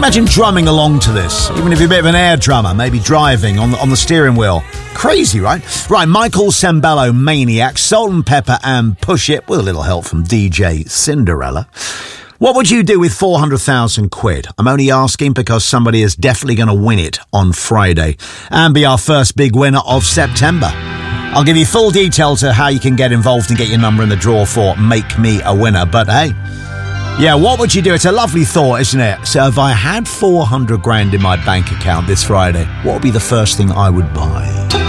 Imagine drumming along to this, even if you're a bit of an air drummer, maybe driving on the steering wheel. Crazy, right? Right, Michael Sembello, Maniac, Salt and Pepper and Push It, with a little help from DJ Cinderella. What would you do with 400,000 quid? I'm only asking because somebody is definitely going to win it on Friday and be our first big winner of September. I'll give you full details of how you can get involved and get your number in the draw for Make Me a Winner. But hey, yeah, what would you do? It's a lovely thought, isn't it? So if I had 400 grand in my bank account this Friday, what would be the first thing I would buy?